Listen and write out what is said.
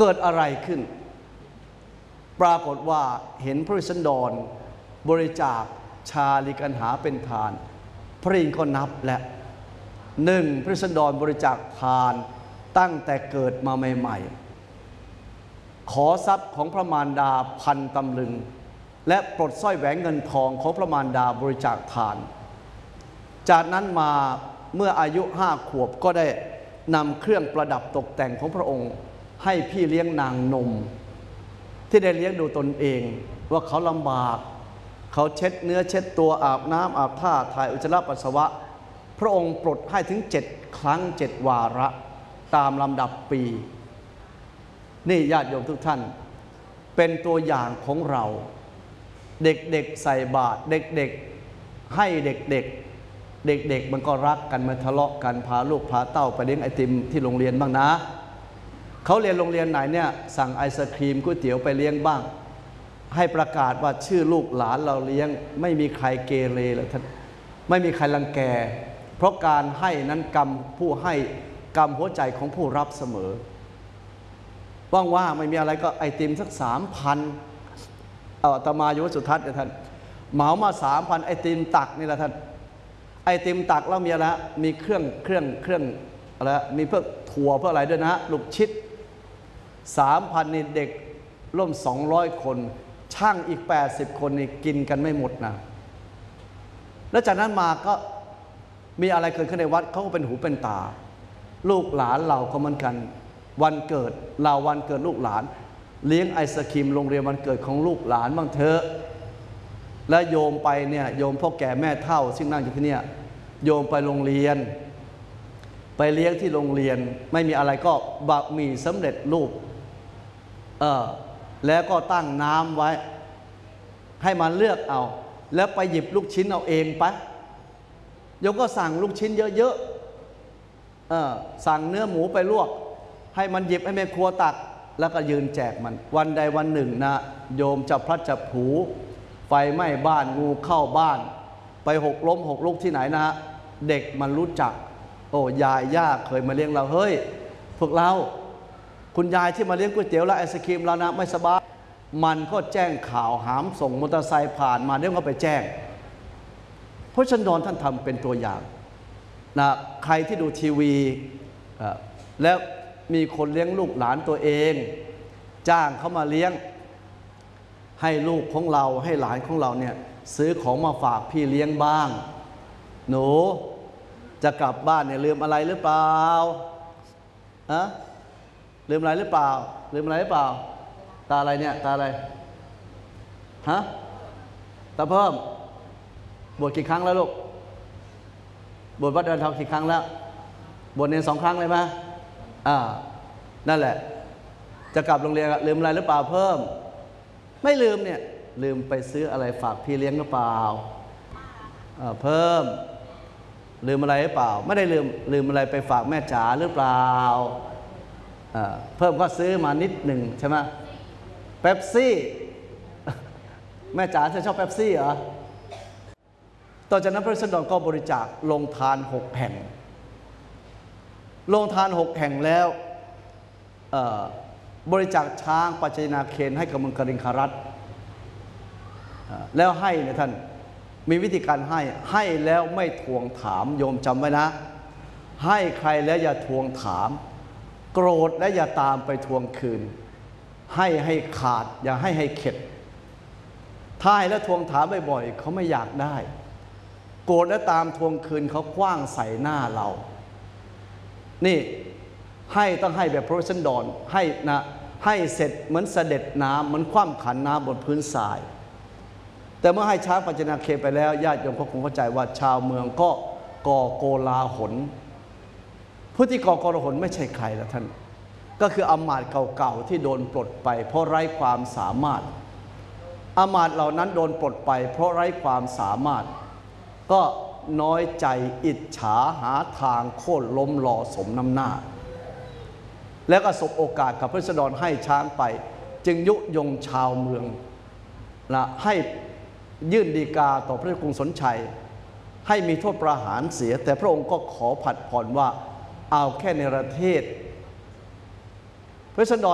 กิดอะไรขึ้นปรากฏว่าเห็นพระราชดรบริจาคชาลิกันหาเป็นทานพระอินทร์ก็นับและหนึ่งพระราชดรบริจาคทานตั้งแต่เกิดมาใหม่ๆขอทรัพย์ของพระมารดาพันตำลึงและปลดสร้อยแหวนเงินทองของพระมารดาบริจาคทานจากนั้นมาเมื่ออายุ5 ขวบก็ได้นำเครื่องประดับตกแต่งของพระองค์ให้พี่เลี้ยงนางนมที่ได้เลี้ยงดูตนเองว่าเขาลำบากเขาเช็ดเนื้อเช็ดตัวอาบน้ำอาบท่าถ่ายอุจจาระปัสสาวะพระองค์ปลดให้ถึง7 ครั้ง 7 วาระตามลำดับปีนี่ญาติโยมทุกท่านเป็นตัวอย่างของเราเด็กๆใส่บาตรเด็กๆให้เด็กๆมันก็รักกันมาทะเลาะกันพาลูกพาเต้าไปเลี้ยงไอติมที่โรงเรียนบ้างนะเขาเรียนโรงเรียนไหนเนี่ยสั่งไอศครีมก๋วยเตี๋ยวไปเลี้ยงบ้างให้ประกาศว่าชื่อลูกหลานเราเลี้ยงไม่มีใครเกเรเลยท่านไม่มีใครรังแกเพราะการให้นั้นกรรมผู้ให้กรรมหัวใจของผู้รับเสมอว่างๆไม่มีอะไรก็ไอติมสัก 3,000อาตมาอยู่สุทัศน์เนี่ยท่านเหมามา 3,000ไอติมตักนี่แหละท่านไอติมตักแล้วมีอะไรมีเครื่องอะไรมีเพื่อถั่วเพื่ออะไรด้วยนะลูกชิด 3,000นี่เด็กร่วม200 คนช่างอีก80 คนนี่กินกันไม่หมดนะแล้วจากนั้นมาก็มีอะไรเกิดขึ้นในวัดเขาก็เป็นหูเป็นตาลูกหลานเราก็เหมือนกันวันเกิดเราวันเกิดลูกหลานเลี้ยงไอศครีมโรงเรียนวันเกิดของลูกหลานบ้างเถอะและโยมไปเนี่ยโยมพ่อแก่แม่เฒ่าซึ่งนั่งอยู่ที่เนี่ยโยมไปโรงเรียนไปเลี้ยงที่โรงเรียนไม่มีอะไรก็บะหมี่สำเร็จรูปแล้วก็ตั้งน้ำไว้ให้มันเลือกเอาแล้วไปหยิบลูกชิ้นเอาเองไปโยมก็สั่งลูกชิ้นเยอะๆสั่งเนื้อหมูไปลวกให้มันหยิบให้แม่ครัวตักแล้วก็ยืนแจกมันวันใดวันหนึ่งนะโยมจะพลัดจะผูไฟไหม้บ้านงูเข้าบ้านไปหกล้มหกลุกที่ไหนนะฮะเด็กมันรู้จักโอ้ยายย่าเคยมาเลี้ยงเราเฮ้ยพวกเราคุณยายที่มาเลี้ยงก๋วยเตี๋ยวและไอศครีมเรานะไม่สบายมันก็แจ้งข่าวหามส่งมอเตอร์ไซค์ผ่านมาเดี๋ยวก็ไปแจ้งเพราะฉะนั้นท่านทำเป็นตัวอย่างนะใครที่ดูทีวีแล้วมีคนเลี้ยงลูกหลานตัวเองจ้างเขามาเลี้ยงให้ลูกของเราให้หลานของเราเนี่ยซื้อของมาฝากพี่เลี้ยงบ้างหนูจะกลับบ้านเนี่ยลืมอะไรหรือเปล่าลืมอะไรหรือเปล่าลืมอะไรหรือเปล่าตาอะไรเนี่ยตาอะไรตาเพิ่มบวชกี่ครั้งแล้วลูกบวชวัดเดินทางกี่ครั้งแล้วบวชเนร2 ครั้งเลยไหมนั่นแหละจะกลับโรงเรียนลืมอะไรหรือเปล่าเพิ่มไม่ลืมเนี่ยลืมไปซื้ออะไรฝากพี่เลี้ยงหรือเปล่าเพิ่มลืมอะไรหรือเปล่าไม่ได้ลืมอะไรไปฝากแม่จ๋าหรือเปล่าเพิ่มก็ซื้อมานิดหนึ่งใช่ไหมเป๊ปซี่แม่จ๋าเธอชอบเป๊ปซี่เหรอต่อจากนั้นพระสนองก็บริจาคโรงทาน6 แห่งโรงทาน6 แห่งแล้วบริจาคช้างปัจจยนาเคนให้กับเมืองกริงคารัฐแล้วให้เนี่ยท่านมีวิธีการให้แล้วไม่ทวงถามโยมจำไว้นะให้ใครแล้วอย่าทวงถามโกรธและอย่าตามไปทวงคืนให้ขาดอย่าให้เข็ดถ้าให้แล้วทวงถามบ่อยๆเขาไม่อยากได้โกรธและตามทวงคืนเขาคว้างใส่หน้าเรานี่ให้ต้องให้แบบพระราชดรให้นะให้เสร็จเหมือนเสด็จน้ำเหมือนคว่ำขันน้ำบนพื้นทรายแต่เมื่อให้ช้างปัจจนาเคนไปแล้วญาติโยมก็คงเข้าใจว่าชาวเมืองก็ก่อโกลาหลผู้ที่ก่อโกลาหลไม่ใช่ใครละท่านก็คืออำมาตย์เก่าๆที่โดนปลดไปเพราะไร้ความสามารถอำมาตย์เหล่านั้นโดนปลดไปเพราะไร้ความสามารถก็น้อยใจอิจฉาหาทางโค่นล้มหล่อสมน้ำหน้าแล้วก็สบโอกาสกับพระราษฎรให้ช้างไปจึงยุยงชาวเมืองนะให้ยื่นฎีกาต่อพระเจ้ากรุงสนชัยให้มีโทษประหารเสียแต่พระองค์ก็ขอผัดผ่อนว่าเอาแค่ในประเทศพระราษฎร